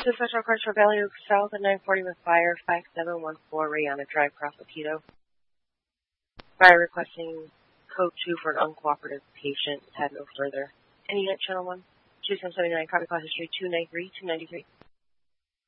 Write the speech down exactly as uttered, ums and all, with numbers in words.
is Central Course for Valley Oak South at nine forty with fire, five seven one four Rayanna Drive, Prospecto. Fire requesting code two for an uncooperative patient. Had no further. Any unit channel one? two seven seven nine, copy call history two nine three two nine three.